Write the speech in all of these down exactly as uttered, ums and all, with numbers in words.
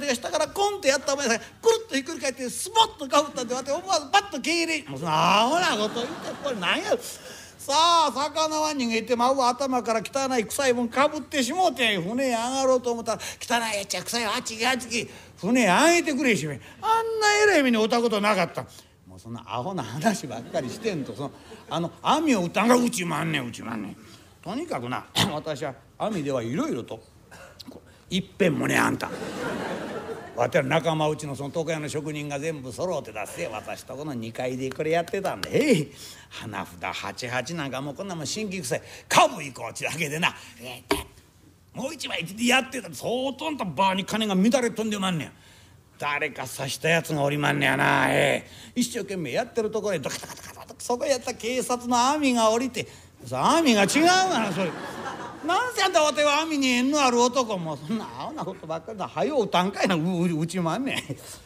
手が下からコンとやったお前さんくるっとひっくり返ってスポッとかぶったってわて思わずパッと蹴りもうそのアホなこと言ってこれ何やさあ魚は逃げてまうわ頭から汚い臭いもんかぶってしもうて船へ上がろうと思ったら汚いやっちゃ臭いあっちきあっちき船へ上げてくれしめあんなえらい目に遭ったことなかった。もうそんなアホな話ばっかりしてんとそのあの網を打ったんがうちまんねんうちまんねん。とにかくな私は網ではいろいろといっぺんもねあんたわてら仲間うちのその床屋の職人が全部揃うて出して私とこのにかいでこれやってたんでええ花札はちはちなんかもうこんなもん新規臭い株行こうちだけでな、えー、もう一枚やってたら相当とバーに金が乱れ飛んでまんねん。誰か刺したやつがおりまんねやな、ええ、一生懸命やってるところへドカドカドカドカそこやった警察の網が降りて網が違うがなそれ。なんせあんたわては網に縁のある男もそんなアホなことばっかりだはようたんかいな う, う, うちまんねん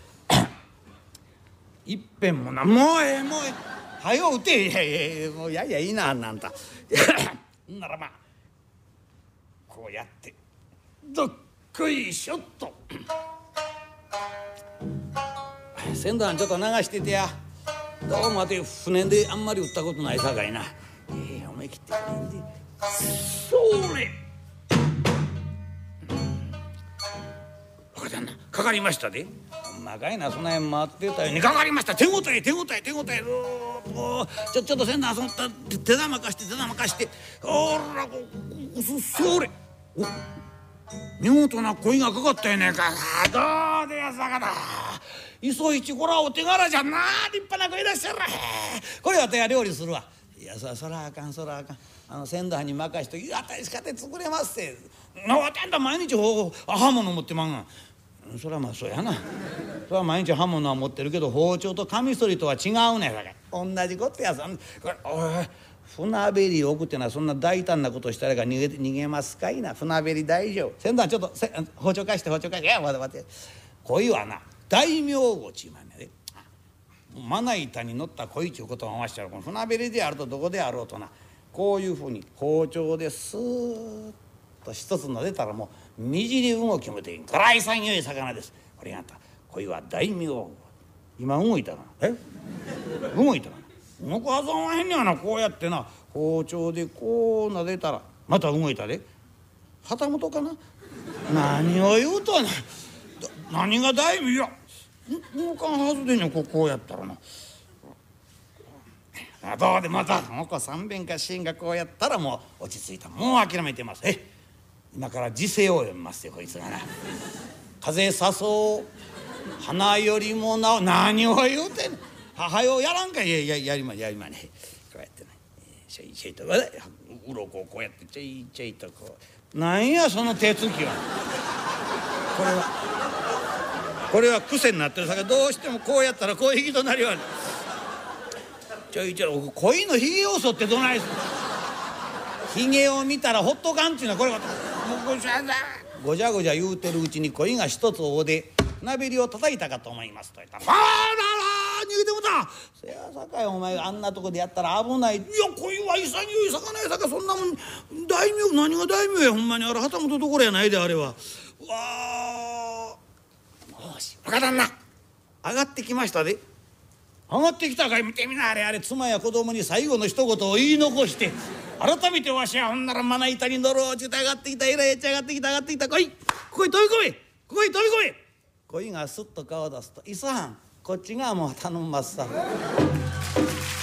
いっぺんもなもうええもうええはようていやいやもうやいやいいなあんなんたならまあこうやってどっこいしょっと船団ちょっと流しててやどうもあて船であんまり打ったことないさかいなええ思い切って船でそれ若旦那かかりましたでほんまかいなその辺回ってたようにかかりました手応え手応え手応えちょちょっと船団その手玉かして手玉かしてほらこそそれお見事な恋がかかったやねんかどうでやさかだ磯一こらお手柄じゃな立派な声出してるこれは手が料理するわいやそそらあかんそらあかんあの船団に任しときあたりしかて作れますせなわてあんた毎日ほ刃物持ってまんがそれはまあそうやなそれは毎日刃物は持ってるけど包丁とカミソリとは違うねんだから同じことやそんこれおい船べり置くってのはそんな大胆なことしたらが逃げ逃げますかいな船べり大丈夫船団ちょっとせ包丁返して包丁返していや待て待て恋はな大名ごちまんやでまな板に乗った恋ちゅうことを合わせたらこの船べりであるとどこであろうとなこういうふうに包丁でスーッと一つの出たらもうにじり動きもできん辛いさんよい魚です。これがあった恋は大名ご今動いたなえ動いたな動くはずはへんねやなこうやってな包丁でこうなでたらまた動いたで旗本かな何を言うとんねん何が大名いや動かんはずでんねんこうやったらなあどうでまたもうこさんべんかしんがこうやったらもう落ち着いたもう諦めてますえ今から時世を読みますよこいつがな風さそう花よりもな何を言うてんねんはよやらんかいやいややりまやりまねこうやってねちょいちょいとうろこをこうやってちょいちょいとこうなんやその手つきはこれはこれは癖になってるさかどうしてもこうやったらこういう気となりはちょいちょい恋のひげを剃ってどないするひげを見たらほっとかんっていうのはこれはもうごじゃごじゃごじゃ言うてるうちに恋が一つおで船べりを叩いたかと思いますと言ったら「あらら逃げてもたせやさかいお前があんなとこでやったら危ない」「いや恋は潔い魚やさかそんなもん大名何が大名やほんまにあれ旗本どころやないであれは」わあよし若旦那上がってきましたで上がってきたかい見てみなあれあれ妻や子供に最後の一言を言い残して改めてわしはほんならまな板に乗ろうちゅうて上がってきたえらいやっち上がってきた上がってきた来いここへ飛び込めここへ飛び込め恋がすっと顔を出すと「いさんこっちがもう頼んますさ」